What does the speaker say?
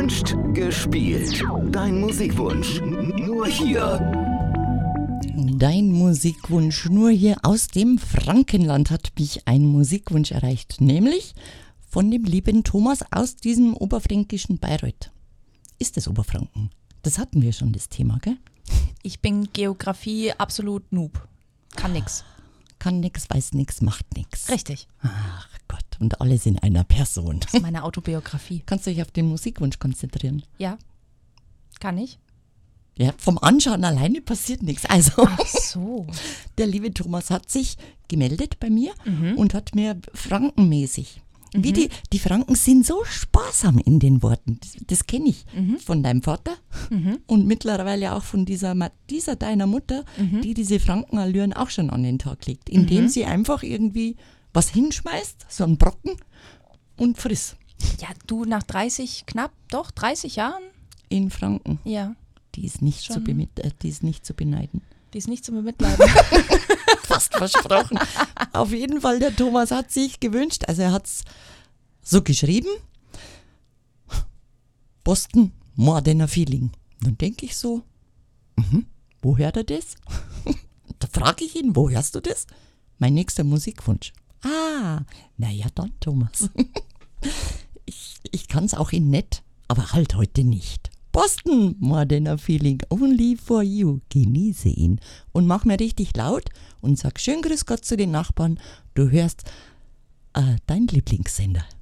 Gewünscht, gespielt. Dein Musikwunsch. Nur hier. Dein Musikwunsch. Nur hier aus dem Frankenland hat mich ein Musikwunsch erreicht. Nämlich von dem lieben Thomas aus diesem oberfränkischen Bayreuth. Ist das Oberfranken? Das hatten wir schon, das Thema, gell? Ich bin Geografie absolut Noob. Kann nix. Kann nix, weiß nix, macht nix. Richtig. Ach Gott, und alles in einer Person. Das ist meine Autobiografie. Kannst du dich auf den Musikwunsch konzentrieren? Ja. Kann ich? Ja, vom Anschauen alleine passiert nichts. Also, Ach so. der liebe Thomas hat sich gemeldet bei mir und hat mir frankenmäßig, wie die Franken sind so sparsam in den Worten, das kenne ich von deinem Vater und mittlerweile auch von dieser deiner Mutter, die diese Frankenallüren auch schon an den Tag legt, indem sie einfach irgendwie was hinschmeißt, so einen Brocken und friss. Ja, du nach 30 Jahren? In Franken. Ja. Die ist nicht zu beneiden. Die ist nicht zu bemitleiden. Fast versprochen. Auf jeden Fall, der Thomas hat sich gewünscht, also er hat es so geschrieben, Boston, more than a feeling. Dann denke ich so, wo hört er das? Da frage ich ihn, wo hörst du das? Mein nächster Musikwunsch. Naja dann, Thomas. Ich kann es auch in nett, aber halt heute nicht. Boston, more than a feeling, only for you. Genieße ihn und mach mir richtig laut und sag schön Grüß Gott zu den Nachbarn. Du hörst dein Lieblingssender.